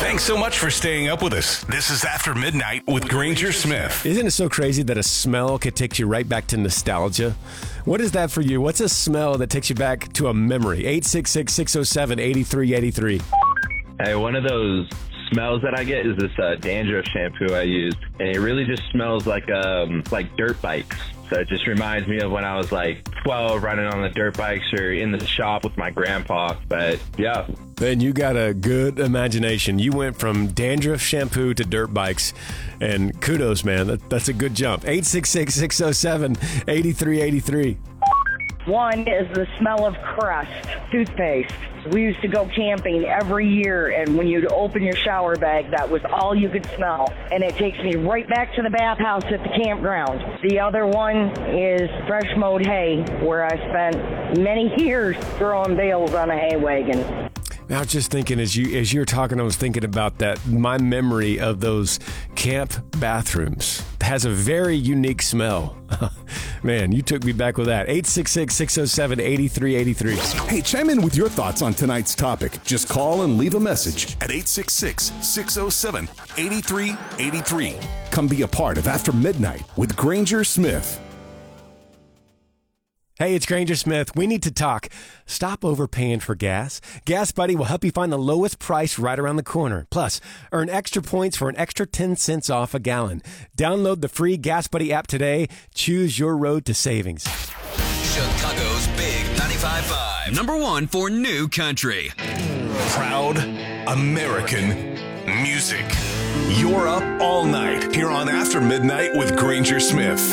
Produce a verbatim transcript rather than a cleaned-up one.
Thanks so much for staying up with us. This is After Midnight with Granger Smith. Isn't it so crazy that a smell could take you right back to nostalgia? What is that for you? What's a smell that takes you back to a memory? eight six six, six oh seven, eight three eight three. Hey, one of those smells that I get is this uh, dandruff shampoo I used, and it really just smells like um like dirt bikes. So it just reminds me of when I was like twelve, riding on the dirt bikes or in the shop with my grandpa. But yeah. Man, you got a good imagination. You went from dandruff shampoo to dirt bikes, and kudos, man. That, that's a good jump. eight six six, six oh seven, eight three eight three. One is the smell of Crest toothpaste. We used to go camping every year, and when you'd open your shower bag, that was all you could smell. And it takes me right back to the bathhouse at the campground. The other one is fresh mowed hay, where I spent many years throwing bales on a hay wagon. I was just thinking, as you as you were talking, I was thinking about that. My memory of those camp bathrooms has a very unique smell. Man, you took me back with that. eight six six, six oh seven, eight three eight three. Hey, chime in with your thoughts on tonight's topic. Just call and leave a message At eight six six, six oh seven, eight three eight three. Come be a part of After Midnight with Granger Smith. Hey, it's Granger Smith. We need to talk. Stop overpaying for gas. Gas Buddy will help you find the lowest price right around the corner. Plus, earn extra points for an extra ten cents off a gallon. Download the free Gas Buddy app today. Choose your road to savings. Chicago's Big ninety-five point five. Number one for new country. Proud American music. You're up all night here on After Midnight with Granger Smith.